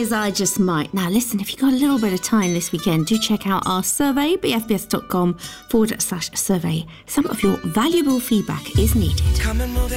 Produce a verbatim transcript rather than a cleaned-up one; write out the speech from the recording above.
is I Just Might. Now, listen, if you've got a little bit of time this weekend, do check out our survey, bfbs.com forward slash survey. Some of your valuable feedback is needed.